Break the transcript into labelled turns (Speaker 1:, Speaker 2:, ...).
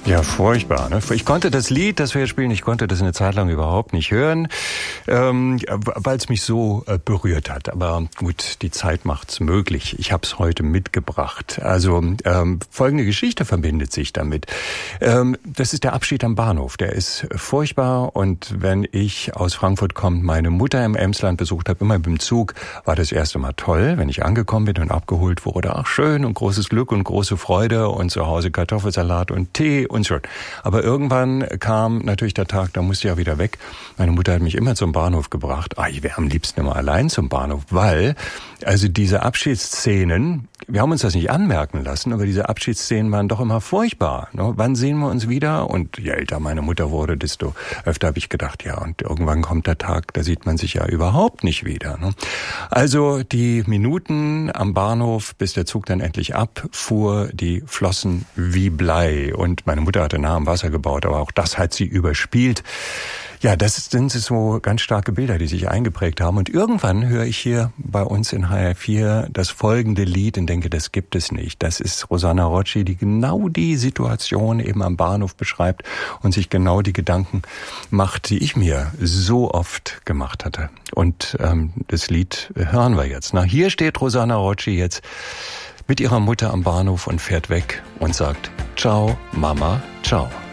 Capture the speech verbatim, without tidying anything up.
Speaker 1: Ja, furchtbar. Ne? Ich konnte das Lied, das wir jetzt spielen, ich konnte das eine Zeit lang überhaupt nicht hören, ähm, weil es mich so äh, berührt hat. Aber gut, die Zeit macht's möglich. Ich habe es heute mitgebracht. Also ähm, folgende Geschichte verbindet sich damit. Ähm, das ist der Abschied am Bahnhof. Der ist furchtbar. Und wenn ich aus Frankfurt komme, meine Mutter im Emsland besucht habe, immer mit dem Zug, war das erste Mal toll. Wenn ich angekommen bin und abgeholt wurde, ach schön und großes Glück und große Freude und zu Hause Kartoffelsalat und Tee und schon. Aber irgendwann kam natürlich der Tag, da musste ich ja wieder weg. Meine Mutter hat mich immer zum Bahnhof gebracht. Ah, ich wäre am liebsten immer allein zum Bahnhof, weil also diese Abschiedsszenen, wir haben uns das nicht anmerken lassen, aber diese Abschiedsszenen waren doch immer furchtbar. Ne? Wann sehen wir uns wieder? Und je älter meine Mutter wurde, desto öfter habe ich gedacht, ja, und irgendwann kommt der Tag, da sieht man sich ja überhaupt nicht wieder. Ne? Also die Minuten am Bahnhof, bis der Zug dann endlich abfuhr, die flossen wie Blei. Und meine Mutter hatte nah am Wasser gebaut, aber auch das hat sie überspielt. Ja, das sind so ganz starke Bilder, die sich eingeprägt haben. Und irgendwann höre ich hier bei uns in H R vier das folgende Lied und denke, das gibt es nicht. Das ist Rosanna Rocci, die genau die Situation eben am Bahnhof beschreibt und sich genau die Gedanken macht, die ich mir so oft gemacht hatte. Und ähm, das Lied hören wir jetzt. Na, hier steht Rosanna Rocci jetzt mit ihrer Mutter am Bahnhof und fährt weg und sagt, ciao, Mama, ciao.